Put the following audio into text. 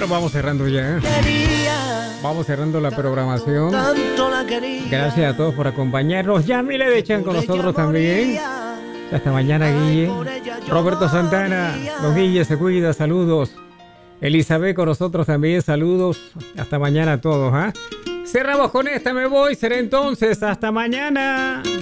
vamos cerrando ya. Vamos cerrando la programación. Gracias a todos por acompañarnos. Ya Mile de Chan con nosotros también. Hasta mañana, Guille. Roberto Santana, don Guille se cuida, saludos. Elizabeth con nosotros también, saludos. Hasta mañana a todos, ¿ah? Cerramos con esta, me voy. Será entonces, hasta mañana.